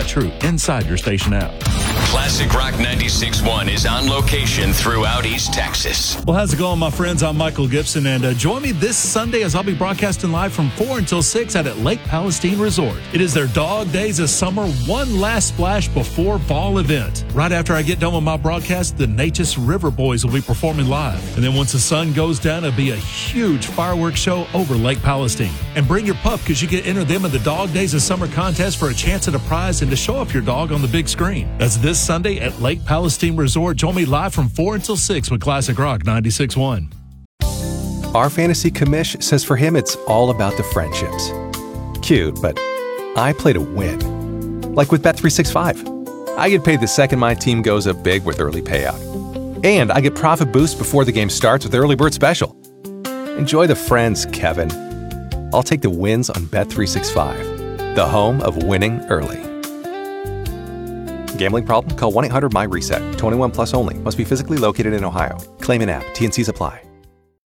certified true inside your station app. Classic Rock 96.1 is on location throughout East Texas. Well, how's it going, my friends? I'm Michael Gibson, and join me this Sunday as I'll be broadcasting live from 4 until 6 at Lake Palestine Resort. It is their Dog Days of Summer one last splash before fall event. Right after I get done with my broadcast, the Natchez River Boys will be performing live. And then once the sun goes down, it'll be a huge fireworks show over Lake Palestine. And bring your pup because you can enter them in the Dog Days of Summer contest for a chance at a prize and to show off your dog on the big screen. That's this Sunday at Lake Palestine Resort. Join me live from 4 until 6 with Classic Rock 96.1. Our fantasy commish says for him it's all about the friendships. Cute, but I play to win. Like with Bet365. I get paid the second my team goes up big with early payout. And I get profit boost before the game starts with Early Bird Special. Enjoy the friends, Kevin. I'll take the wins on Bet365, the home of winning early. Gambling problem? Call 1-800-MY-RESET. 21 plus only. Must be physically located in Ohio. Claim in app. T&Cs apply.